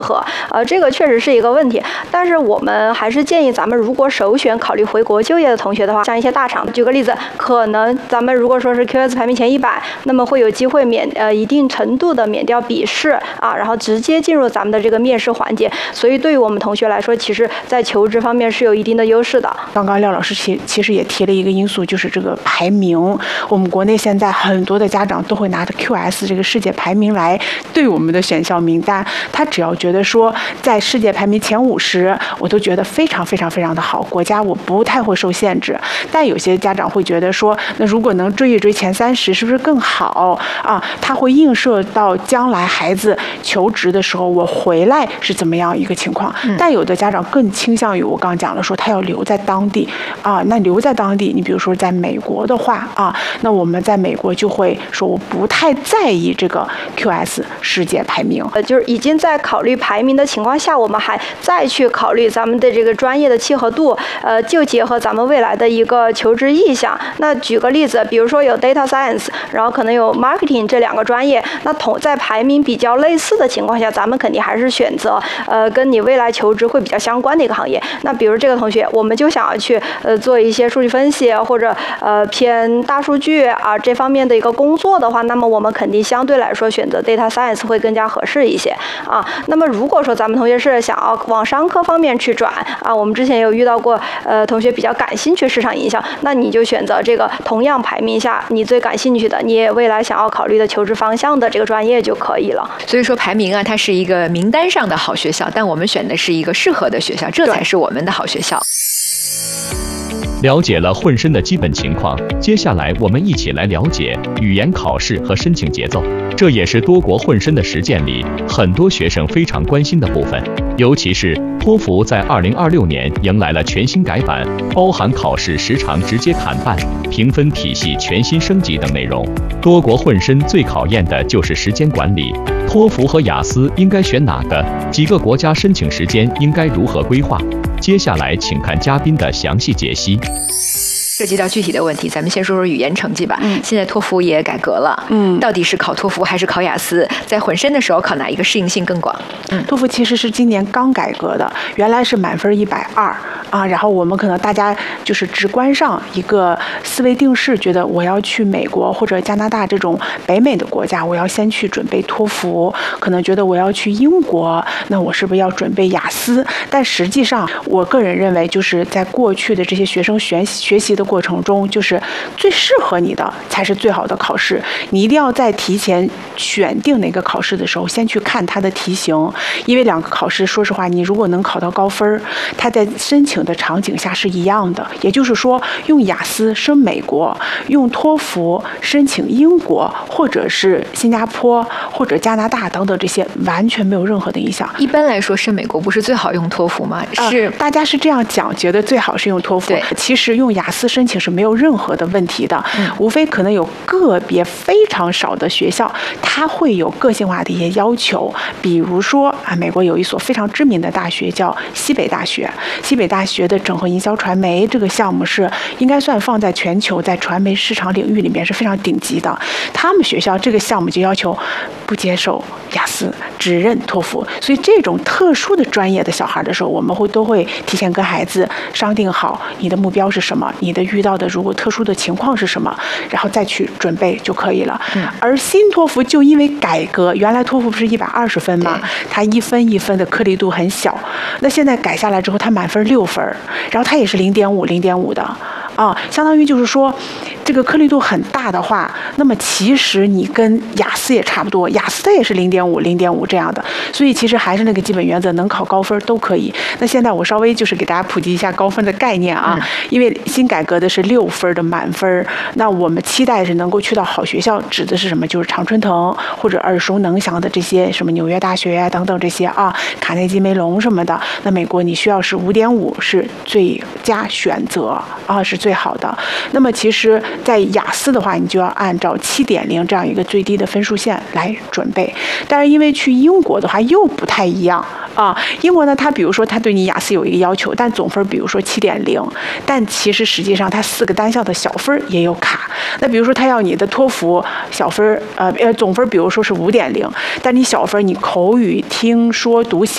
这个确实是一个问题，但是我们还是建议咱们如果首选考虑回国就业的同学的话，像一些大厂，举个例子，可能咱们如果说是 QS 排名前100，那么会有机会一定程度的免掉笔试啊，然后直接进入咱们的这个面试环节。所以对于我们同学来说，其实在求职方面是有一定的优势的。 刚刚廖老师其实也提了一个因素，就是这个排名。我们国内现在很多的家长都会拿着 QS 这个世界排名来对我们的选校名单，他只要觉得说在世界排名前50，我都觉得非常非常非常的好，国家我不太会受限制。但有些家长会觉得说，那如果能追一追前30，是不是更好啊？他会映射到将来孩子求职的时候，我回来是怎么样一个情况。但有的家长更倾向于我刚讲了，说他要留在当地啊。那留在当地，你比如说在美国的话啊，那我们在美国就会说我不太在意这个 QS 世界排名， 就是已经在考虑排名的情况下，我们还再去考虑咱们的这个专业的契合度，就结合咱们未来的一个求职意向。那举个例子，比如说有 data science， 然后可能有 marketing 这2个专业，那在排名比较类似的情况下，咱们肯定还是选择跟你未来求职会比较相关的一个行业。那比如这个同学，我们就想要去做一些数据分析或者偏大数据啊这方面的一个工作的话，那么我们肯定相对来说选择 data science 会更加合适一些啊。那么如果说咱们同学是想要往商科方面去转啊，我们之前有遇到过同学比较感兴趣市场营销，那你就选择这个同样排名下你最感兴趣的，你也未来想要考虑的求职方向的这个专业就可以了。 所以说排名啊，它是一个名单上的好学校，但我们选的是一个适合的学校，这才是我们的好学校。 了解了混申的基本情况，接下来我们一起来了解语言考试和申请节奏，这也是多国混申的实践里很多学生非常关心的部分。尤其是托福在2026年迎来了全新改版，包含考试时长直接砍半、评分体系全新升级等内容。多国混申最考验的就是时间管理，托福和雅思应该选哪个？几个国家申请时间应该如何规划？接下来请看嘉宾的详细解析。 涉及到具体的问题，咱们先说说语言成绩吧。现在托福也改革了，到底是考托福还是考雅思？在混申的时候考哪一个适应性更广？ 托福其实是今年刚改革的，原来是满分120啊，然后我们可能大家就是直观上一个思维定式，觉得我要去美国或者加拿大这种北美的国家，我要先去准备托福，可能觉得我要去英国，那我是不是要准备雅思？但实际上，我个人认为，就是在过去的这些学生学习的过程中，就是最适合你的才是最好的考试。你一定要在提前选定哪个考试的时候，先去看它的题型，因为2个考试，说实话，你如果能考到高分，它在申请的场景下是一样的。也就是说，用雅思申美国，用托福申请英国，或者是新加坡或者加拿大等等，这些完全没有任何的影响。 一般来说，申美国不是最好用托福吗？是大家是这样讲，觉得最好是用托福。其实用雅思申请是没有任何的问题的，无非可能有个别非常少的学校，它会有个性化的一些要求。比如说啊，美国有一所非常知名的大学叫西北大学，西北大学的整合营销传媒这个项目是应该算放在全球在传媒市场领域里面是非常顶级的。他们学校这个项目就要求不接受雅思，只认托福。所以这种特殊的专业的小孩的时候，我们都会提前跟孩子商定好你的目标是什么，你的遇到的如果特殊的情况是什么，然后再去准备就可以了。而新托福就因为改革，原来托福不是120分吗？它一分一分的颗粒度很小，那现在改下来之后，它满分6分，然后它也是0.5的啊，相当于就是说这个颗粒度很大的话，那么其实你跟雅思也差不多，雅思它也是0.5这样的，所以其实还是那个基本原则，能考高分都可以。那现在我稍微就是给大家普及一下高分的概念啊，因为新改革的是6分的满分，那我们期待是能够去到好学校，指的是什么？就是常春藤或者耳熟能详的这些什么纽约大学呀等等这些啊，卡内基梅隆什么的。那美国你需要是5.5是最佳选择啊，是最好的。那么其实在雅思的话，你就要按照7.0这样一个最低的分数线来准备。但是因为去英国的话又不太一样啊，英国呢，它比如说它对你雅思有一个要求，但总分比如说7.0，但其实实际上它4个单项的小分也有卡。那比如说它要你的托福小分总分比如说是5.0，但你小分你口语听说读写